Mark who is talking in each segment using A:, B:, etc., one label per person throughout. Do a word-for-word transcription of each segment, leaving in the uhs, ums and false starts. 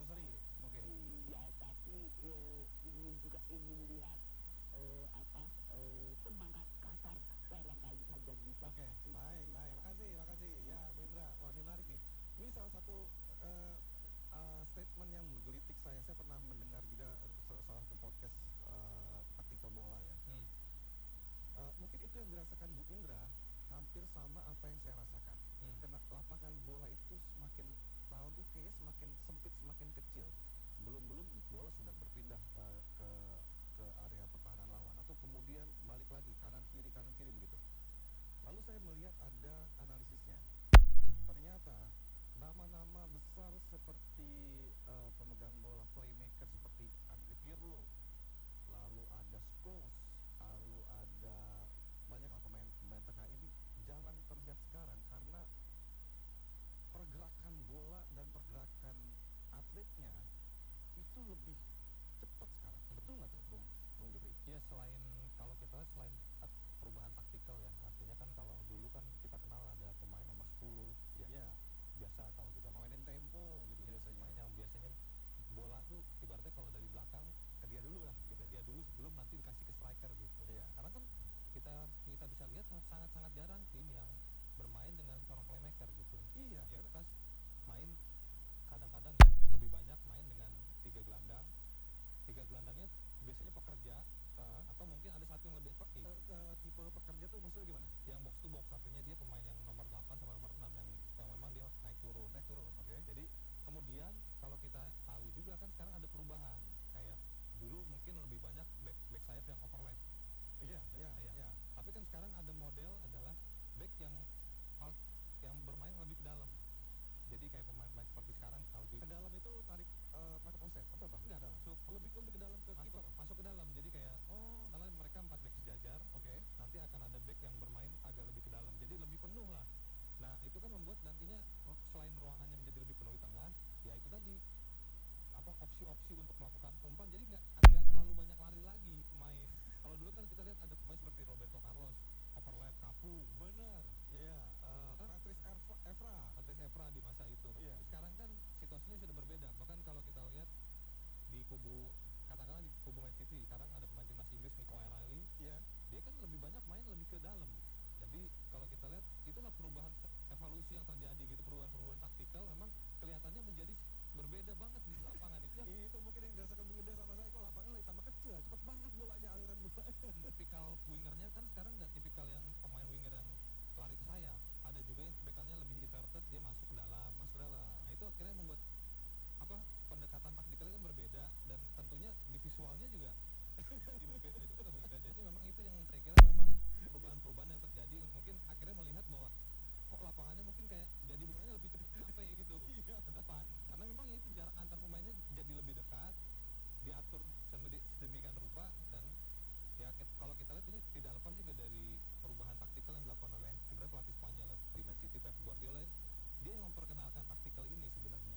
A: anniversary mungkin.
B: Iya, tapi eh, ingin juga ingin lihat eh, apa eh, semangat Qatar barangkali saja bisa.
A: Oke, baik, baik. Makasih, makasih. Ya, Bu Indra. Wah, ini menarik nih. Ini salah satu eh, eh, statement yang menggelitik saya. Saya pernah mendengar juga eh, sa- salah satu podcast eh, taktikal bola ya.
C: Hmm.
A: Eh, mungkin itu yang dirasakan Bu Indra hampir sama apa yang saya rasakan.
C: Hmm.
A: Karena lapangan bola itu semakin tahun tuh kayaknya semakin sempit, semakin kecil. Belum-belum bola sudah berpindah eh, ke ke area pertahanan lawan atau kemudian balik lagi kanan kiri kanan kiri begitu. Lalu saya melihat ada analisisnya. Ternyata nama-nama besar seperti eh, pemegang bola, playmaker seperti Andre Pirlo, lalu ada Scholes, lalu ada banyak lah pemain pemain tengah ini jarang terlihat sekarang karena pergerakan bola dan pergerakan atletnya itu lebih cepat sekarang. Betul nggak tuh, Bung Bung Jupri?
C: Ya, selain kalau kita lihat selain tak- perubahan taktikal ya, artinya kan kalau dulu kan kita kenal ada pemain nomor sepuluh ya.
A: Ya,
C: Biasa kalau kita mau
A: mainin tempo gitu
C: ya,
A: biasanya.
C: pemain yang biasanya bola tuh ibaratnya kalau dari belakang ke dia dulu lah gitu. Dia dulu sebelum nanti dikasih ke striker gitu.
A: Iya.
C: Karena kan kita kita bisa lihat sangat-sangat jarang tim yang bermain dengan seorang playmaker gitu.
A: Iya,
C: Ya,
A: karena-
C: kita main kadang-kadang ya lebih banyak main dengan tiga gelandang. Tiga gelandangnya biasanya pekerja
A: uh,
C: atau mungkin ada satu yang lebih
A: pe-
C: aktif.
A: eh, eh, tipe pekerja tuh maksudnya gimana?
C: Yang box to box artinya dia pemain yang nomor delapan sama nomor enam yang yang memang dia naik turun.
A: Naik turun, oke.
C: Jadi kemudian kalau kita tahu juga kan sekarang ada perubahan. Kayak dulu mungkin lebih banyak back back sayap yang overlap.
A: Iya, iya,
C: Iya.
A: iya.
C: Tapi kan sekarang ada model adalah back yang fal- yang bermain lebih ke dalam. Jadi kayak pemain-pemain seperti sekarang kalau di
A: Ke dalam itu tarik eh, pakai offset atau apa?
C: enggak masuk
A: Lebih lebih ke dalam ke
C: masuk,
A: kiper.
C: masuk ke dalam. Jadi kayak
A: Oh,
C: karena mereka empat back sejajar,
A: oke.
C: nanti akan ada back yang bermain agak lebih ke dalam. Jadi lebih penuh lah. Nah, itu kan membuat nantinya oh, selain ruangannya menjadi lebih penuh di tengah, ya itu tadi apa opsi-opsi untuk melakukan umpan jadi nggak nggak terlalu banyak lari lagi pemain. Kalau dulu kan kita lihat ada pemain seperti Roberto Carlos, overlap, Cafu,
A: Benar. Iya, eh,
C: Hah?
A: Patrice Evra, Evra.
C: Patrice Evra di masa itu.
A: Iya.
C: Sekarang kan situasinya sudah berbeda. Bahkan kalau kita lihat di kubu katakanlah di kubu Man City, sekarang ada pemain timnas Inggris Nico O'Reilly,
A: Iya.
C: dia kan lebih banyak main lebih ke dalam. Jadi kalau kita lihat itulah perubahan evaluasi yang terjadi gitu, perubahan-perubahan taktikal memang kelihatannya menjadi berbeda banget di lapangan itu yang
A: Itu mungkin yang dirasakan Bung Ida sama saya, kok lapangan lagi tambah kecil, cepet banget bolanya, aliran bolanya.
C: tipikal wingernya kan sekarang nggak tipikal yang pemain winger yang lari ke sayap, ada juga yang tipikalnya lebih inverted, dia masuk ke dalam.
A: Masuk ke dalam.
C: Nah itu akhirnya membuat apa pendekatan taktikalnya kan berbeda dan tentunya di visualnya juga jadi berbeda juga berbeda. Jadi memang itu yang saya kira memang perubahan-perubahan yang terjadi mungkin akhirnya melihat bahwa kok lapangannya mungkin kayak jadi bolanya lebih cepat sampai gitu ke depan karena memang ya itu jarak antar pemainnya jadi lebih dekat, diatur semedi- sedemikian rupa dan ya kit- kalau kita lihat ini tidak lepas juga dari perubahan taktikal yang dilakukan oleh sebenarnya pelatih Spanyol ya, di Man City Pep Guardiola, dia yang memperkenalkan taktikal ini sebenarnya.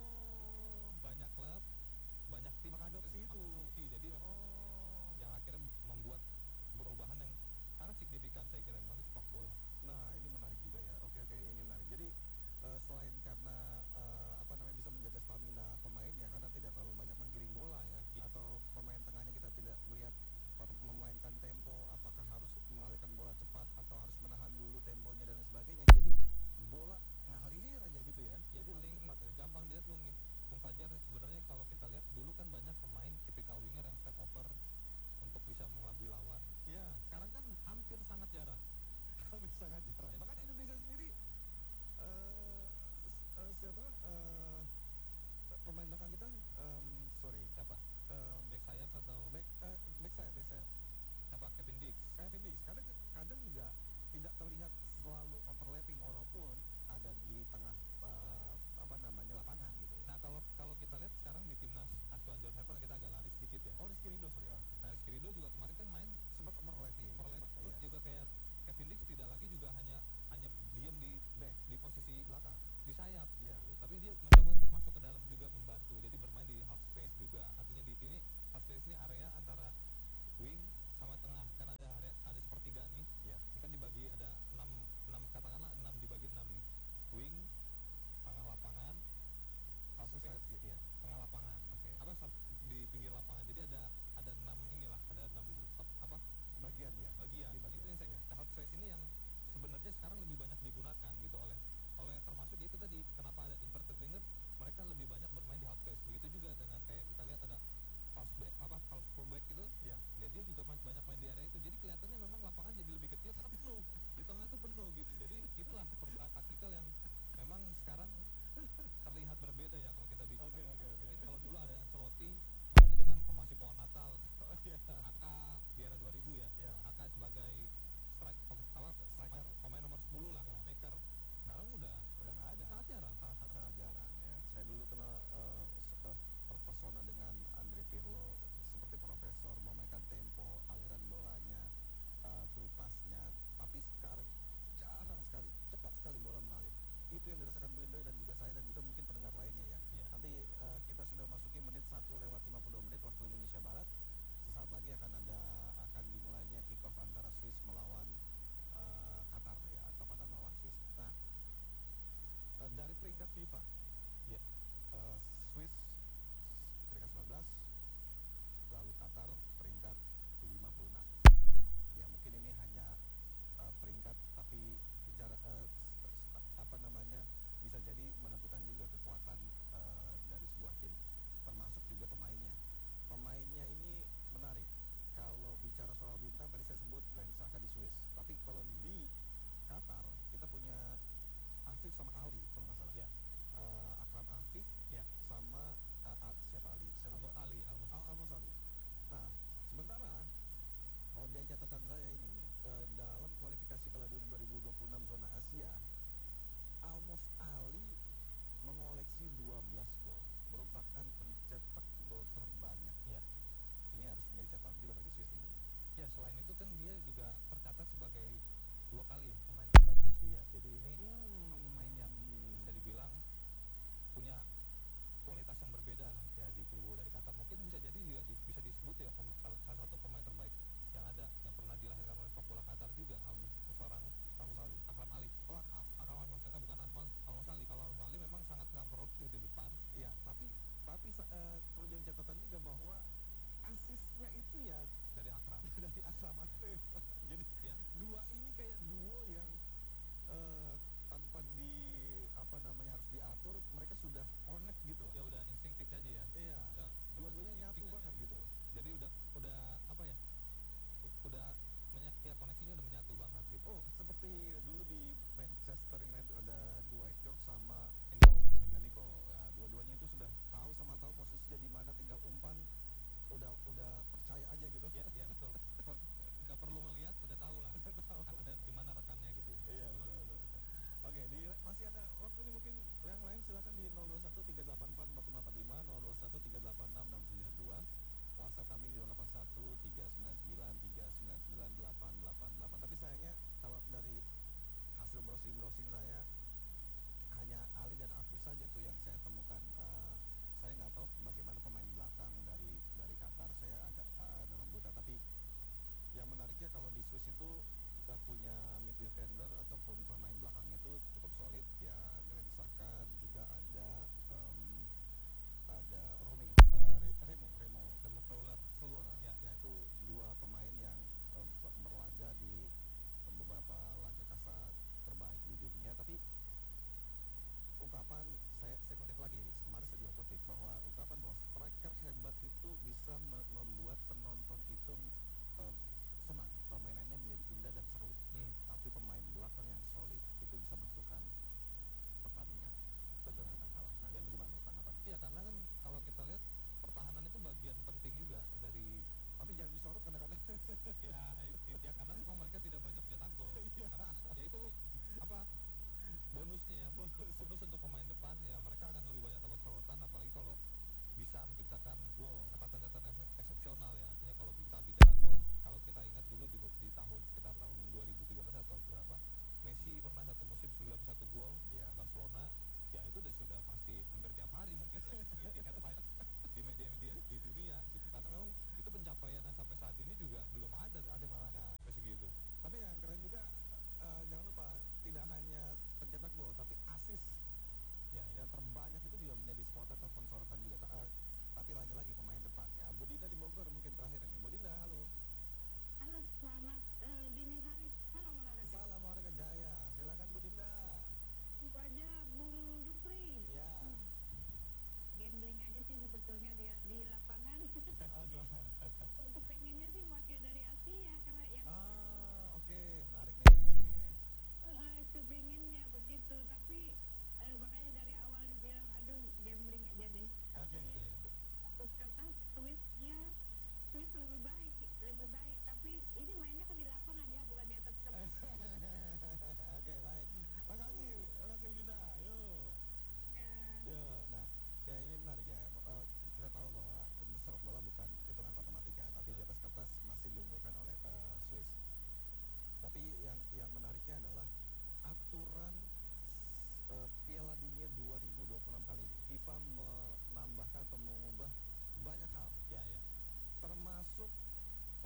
A: Oh,
C: Banyak klub, banyak tim
A: mengadopsi itu.
C: mengadopsi. Jadi memang
A: Oh.
C: yang akhirnya membuat perubahan yang sangat signifikan saya kira memang di sepak bola.
A: Nah, ini menarik juga ya. Oke, oke, ini menarik. Jadi eh, selain karena eh, apa namanya bisa menjaga stamina pemainnya karena tidak terlalu banyak menggiring bola ya,
C: Iya.
A: atau pemain tengahnya kita tidak melihat per- memainkan tempo, apakah harus mengalihkan bola cepat atau harus menahan dulu temponya dan lain sebagainya. Jadi bola ngalir aja gitu ya.
C: Yang
A: Jadi lebih
C: paling
A: cepat ya.
C: gampang dilihat Bung, Bung Fajar sebenarnya kalau kita lihat dulu kan banyak pemain tipikal winger yang step over untuk bisa mengelabui lawan.
A: Iya,
C: Sekarang kan hampir sangat jarang.
A: hampir sangat jarang.
C: Jadi
A: Bahkan
C: saya-
A: Indonesia sendiri eh s- eh, siapa eh pemain belakang kita em, sorry
C: Siapa?
A: em,
C: Back sayap atau
A: back eh, back sayap back sayap
C: siapa? Kevin Dix.
A: Kevin Dix kadang kadang juga tidak terlihat selalu overlapping walaupun ada di tengah eh, apa namanya lapangan gitu ya.
C: Nah kalau kalau kita lihat sekarang di timnas acuan John Harper kita agak lari sedikit ya.
A: Oh, Rizky Ridho sorry ya.
C: Nah Rizky Ridho juga kemarin kan main
A: Sempat overlapping.
C: overlap,
A: Sempat,
C: terus
A: iya.
C: juga kayak Kevin Dix tidak lagi juga hanya hanya diam di
A: Back
C: di posisi
A: belakang.
C: di sayap,
A: Iya.
C: tapi dia mencoba untuk masuk ke dalam juga membantu. Jadi bermain di half space juga. Artinya di ini half space ini area antara wing sama tengah kan ada area ada sepertiga nih.
A: Iya.
C: Ini kan dibagi ada enam enam katakanlah enam dibagi enam nih. Wing, tengah lapangan, half
A: Maksud saya
C: space,
A: iya.
C: tengah lebih banyak digunakan gitu oleh oleh termasuk itu tadi kenapa ada inverted winger, mereka lebih banyak bermain di half space. Begitu juga dengan kayak kita lihat ada false back apa false fullback itu,
A: Iya.
C: dia dia juga main- banyak main di area itu. Jadi kelihatannya memang lapangan jadi lebih kecil karena penuh di tengah itu penuh gitu. Jadi itulah perubahan taktikal yang memang sekarang terlihat berbeda ya kalau kita bicara.
A: Oke, oke, oke.
C: Mungkin kalau dulu ada Ancelotti berarti dengan formasi pohon Natal,
A: Oh iya.
C: Aka di era dua ribu ya.
A: Iya.
C: Aka sebagai strike pem- apa
A: Striker.
C: pemain- pemain nomor sepuluh lah,
A: Iya.
C: maker. Sekarang udah
A: Udah nggak ada.
C: sangat jarang, sangat sangat.
A: Sangat jarang ya. Saya dulu kenal eh, s- eh, terpesona dengan Andre Pirlo seperti profesor, memainkan tempo, aliran bolanya, eh, through pass-nya. Tapi sekarang jarang sekali, cepat sekali bola mengalir. Itu yang dirasakan Bu Indra dan juga saya dan juga mungkin pendengar lainnya ya.
C: Iya.
A: Nanti eh, kita sudah masuki menit satu lewat lima puluh dua menit waktu Indonesia Barat. Sesaat lagi akan ada akan dimulainya kick off antara Swiss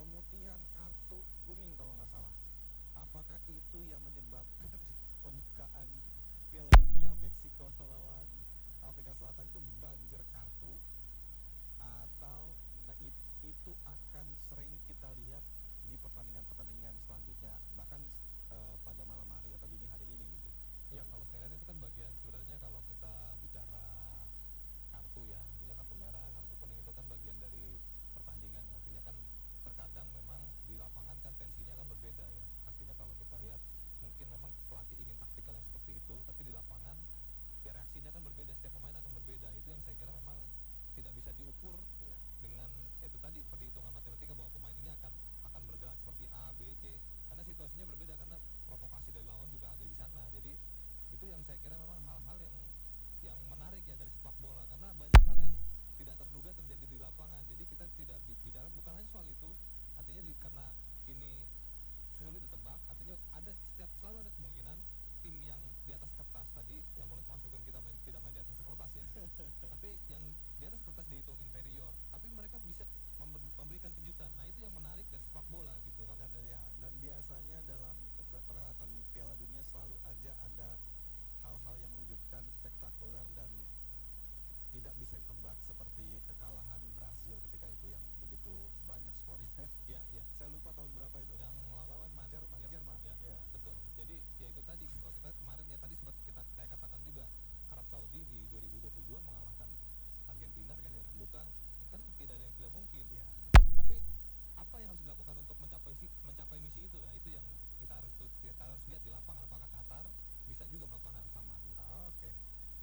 A: pemutihan kartu kuning kalau nggak salah. Apakah itu yang menyebabkan pembukaan Piala Dunia Meksiko lawan Afrika Selatan itu banjir kartu, atau nah, it- itu akan sering kita lihat di pertandingan-pertandingan selanjutnya, bahkan eh, pada malam hari atau dini hari ini nih.
C: Ya kalau saya lihat itu kan bagian sebenarnya kalau kita bicara kartu ya, artinya kartu merah, kartu kuning itu kan bagian dari pertandingan. Artinya kan terkadang memang di lapangan kan tensinya kan berbeda ya. Artinya kalau kita lihat mungkin memang pelatih ingin taktikal yang seperti itu, tapi di lapangan ya reaksinya kan berbeda, setiap pemain akan berbeda. Itu yang saya kira memang tidak bisa diukur
A: Iya.
C: dengan itu tadi perhitungan matematika bahwa pemain ini akan akan bergerak seperti A, B, C, karena situasinya berbeda, karena provokasi dari lawan juga ada di sana. Jadi itu yang saya kira memang hal-hal yang yang menarik ya dari sepak bola, karena banyak hal yang tidak terduga terjadi di lapangan. Jadi kita tidak bi- bicara bukan hanya soal itu, artinya di, karena ini sulit ditebak, artinya ada setiap selalu ada kemungkinan tim yang di atas kertas tadi yang boleh masukkan kita main, tidak main di atas kertas ya, tapi yang di atas kertas dihitung inferior, tapi mereka bisa member- memberikan kejutan. Nah itu yang menarik dari sepak bola gitu kan.
A: Dan ya, dan biasanya dalam per- perhelatan Piala Dunia selalu aja ada hal-hal yang mengejutkan, spektakuler, dan tidak bisa ditebak, seperti kekalahan Brazil ketika itu yang begitu banyak skornya.
C: Ya ya,
A: Saya lupa tahun berapa itu.
C: yang lawan
A: Jerman, Jerman.
C: ya,
A: Ya.
C: betul. Jadi ya itu tadi kalau kita lihat kemarin ya tadi sempat kita saya katakan juga Arab Saudi di dua ribu dua puluh dua mengalahkan Argentina kan
A: Argentina.
C: buka kan tidak ada yang tidak mungkin.
A: Iya, betul.
C: Tapi apa yang harus dilakukan untuk mencapai si, mencapai misi itu ya, itu yang kita harus kita harus lihat di lapangan, apakah Qatar bisa juga melakukan hal yang sama gitu.
A: Ah, oke.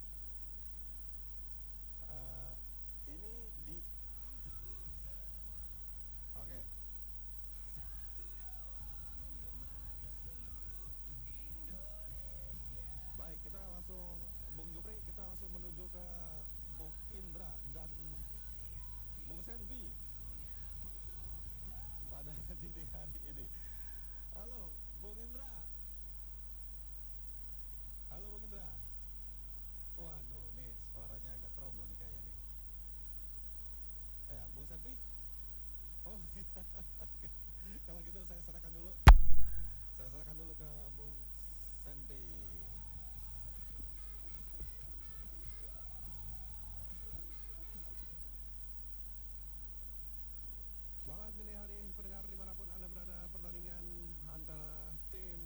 A: Eh, ini di Oke. Baik, kita langsung Bung Jupri, kita langsung menuju ke Bung Indra dan Bung Senbi pada dini hari ini. Halo, Bung Indra. Halo, Bung Indra. Waduh, nih suaranya agak trouble nih kayaknya nih. Ya, Bung Senbi. Oh, iya. Kalau gitu saya serahkan dulu. Saya serahkan dulu ke Bung Senbi. Selamat dini hari pendengar dimanapun Anda berada. Pertandingan antara tim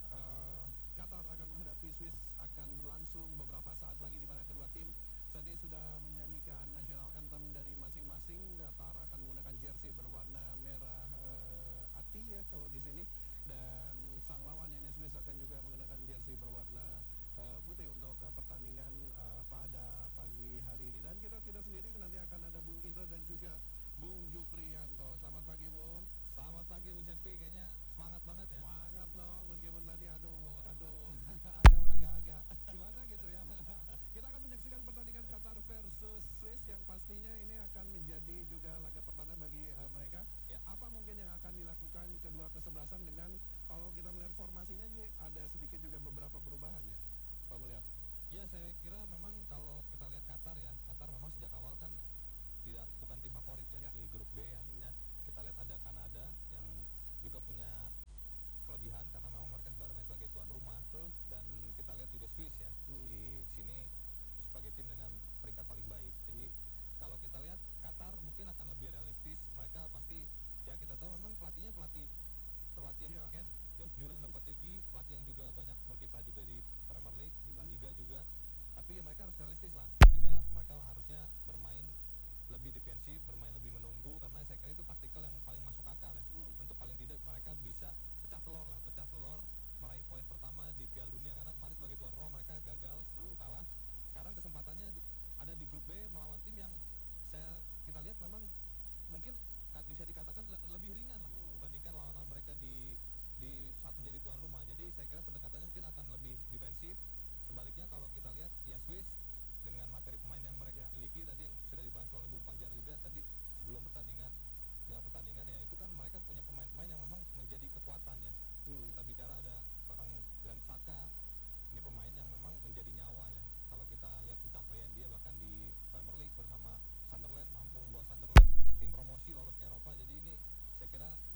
A: eh, Qatar akan menghadapi Swiss akan berlangsung beberapa saat lagi, di mana kedua tim saat ini sudah menyanyikan national anthem dari masing-masing. Qatar akan menggunakan jersey berwarna merah eh, ati ya kalau di sini, dan sang lawan yakni Swiss akan juga menggunakan jersey berwarna eh, putih untuk eh, pertandingan eh, pada pagi hari ini. Dan kita tidak sendiri, nanti akan ada Bung Indra dan juga Bung Juprianto. Selamat pagi, Bung.
C: Selamat pagi Bung Senpi, kayaknya semangat banget ya.
A: Semangat dong, meskipun tadi aduh, aduh, agak agak-agak gimana gitu ya. Kita akan menyaksikan pertandingan Qatar versus Swiss yang pastinya ini akan menjadi juga laga pertama bagi uh, mereka.
C: Ya.
A: Apa mungkin yang akan dilakukan kedua kesebelasan, dengan kalau kita melihat formasinya sih ada sedikit juga beberapa perubahan ya, kalau melihat.
C: Ya saya kira memang kalau kita lihat Qatar ya, Qatar memang sejak awal kan tidak bukan tim favorit ya,
A: Ya.
C: di grup B. Artinya kita lihat ada Kanada yang juga punya kelebihan karena memang mereka bermain sebagai tuan rumah.
A: Betul.
C: Dan kita lihat juga Swiss ya,
A: Hmm.
C: di sini sebagai tim dengan peringkat paling baik. Jadi kalau kita lihat Qatar mungkin akan lebih realistis, mereka pasti ya kita tahu memang pelatihnya pelatih pelatih yang
A: Ya.
C: kan yang jurang dapat tinggi, pelatih yang juga banyak berkiprah juga di Premier League, di La Liga juga. Tapi ya mereka harus realistis lah, artinya mereka harusnya bermain lebih defensif, bermain lebih menunggu, karena saya kira itu taktikal yang paling masuk akal ya.
A: Hmm.
C: Untuk paling tidak mereka bisa pecah telur lah, pecah telur meraih poin pertama di Piala Dunia, karena kemarin sebagai tuan rumah mereka gagal, selalu kalah. Sekarang kesempatannya di- ada di grup B melawan tim yang saya kita lihat memang mungkin ka- bisa dikatakan le- lebih ringan lah dibandingkan lawan-lawan mereka di di saat menjadi tuan rumah. Jadi saya kira pendekatannya mungkin akan lebih defensif. Sebaliknya kalau kita lihat ya Swiss dengan materi pemain yang mereka miliki tadi yang sudah dibahas oleh Bung Fajar juga tadi sebelum pertandingan, dengan pertandingan ya itu kan mereka punya pemain-pemain yang memang menjadi kekuatan ya. Kalau
A: Hmm.
C: kita bicara ada seorang Granit Xhaka, ini pemain yang memang menjadi nyawa ya. Kalau kita lihat pencapaian dia bahkan di Premier League bersama Sunderland, mampu membawa Sunderland tim promosi lolos ke Eropa. Jadi ini saya kira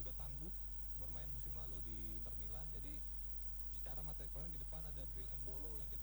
C: juga tangguh bermain musim lalu di Inter Milan. Jadi secara materi pemain di depan ada Bril Embolo yang